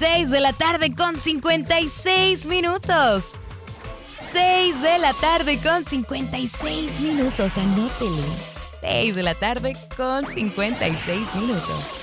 6 de la tarde con 56 minutos. 6 de la tarde con 56 minutos, anótele. 6 de la tarde con 56 minutos.